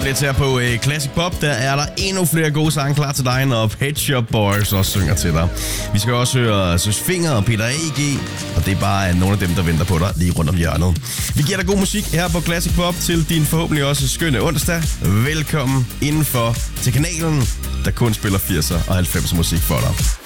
lidt her på Classic Pop. Der er der endnu flere gode sange klar til dig, når Pet Shop Boys også synger til dig. Vi skal også høre Søs Finger og Peter A.G., og det er bare nogle af dem, der venter på dig lige rundt om hjørnet. Vi giver dig god musik her på Classic Pop til din forhåbentlig også skønne onsdag. Velkommen indenfor til kanalen, der kun spiller 80'er og 90'er musik for dig.